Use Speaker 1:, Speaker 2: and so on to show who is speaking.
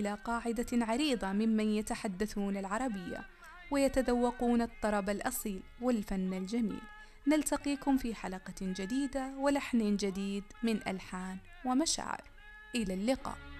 Speaker 1: إلى قاعدة عريضة ممن يتحدثون العربية ويتذوقون الطرب الأصيل والفن الجميل. نلتقيكم في حلقة جديدة ولحن جديد من ألحان ومشاعر. إلى اللقاء.